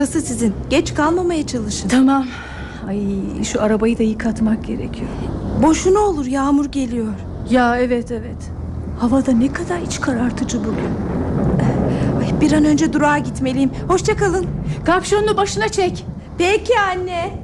Burası sizin. Geç kalmamaya çalışın. Tamam. Ay, şu arabayı da yıkatmak gerekiyor. Boşuna olur, yağmur geliyor. Ya evet. Havada ne kadar iç karartıcı bugün. Ay, bir an önce durağa gitmeliyim. Hoşça kalın. Kapşonunu başına çek. Peki anne.